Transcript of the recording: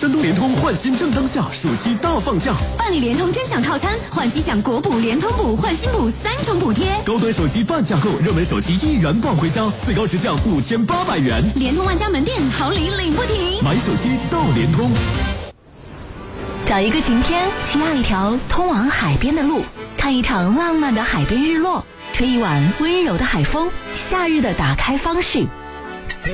山东联通换新正当下，暑期大放价， 办理联通真享套餐，换机享国补、联通补、换新补3重补贴， 高端手机半价购，热门手机1元抱回家，最高直降5800元。 联通万家门店好礼领不停， 买手机到联通。 找一个晴天，去压一条通往海边的路，看一场浪漫的海边日落，吹一晚温柔的海风，夏日的打开方式